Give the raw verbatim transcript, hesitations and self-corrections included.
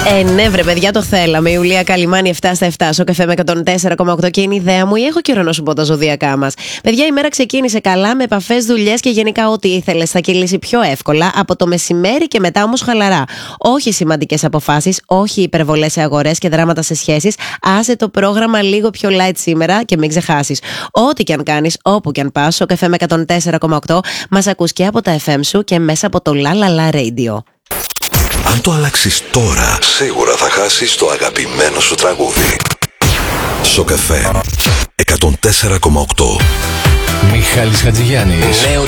Ε, ναι, βρε παιδιά, το θέλαμε. Η Ιουλία Καλιμάνη επτά στα επτά στο καφέ με εκατόν τέσσερα κόμμα οκτώ και είναι η ιδέα μου ή έχω καιρό να σου πω τα ζωδιακά μας. Παιδιά, η μέρα ξεκίνησε καλά με επαφές, δουλειές και γενικά ό,τι ήθελες θα κυλήσει πιο εύκολα. Από το μεσημέρι και μετά όμως χαλαρά. Όχι σημαντικές αποφάσεις, όχι υπερβολές σε αγορές και δράματα σε σχέσεις. Άσε το πρόγραμμα λίγο πιο light σήμερα και μην ξεχάσεις. Ό,τι και αν κάνεις, όπου και αν πας, στο καφέ με εκατόν τέσσερα κόμμα οκτώ μας ακούς και από τα εφ εμ σου και μέσα από το La La La Radio. Αν το αλλάξεις τώρα, σίγουρα θα χάσεις το αγαπημένο σου τραγούδι. Σοκαφέ εκατόν τέσσερα κόμμα οκτώ. Μιχάλης Χατζηγιάννης. Νέο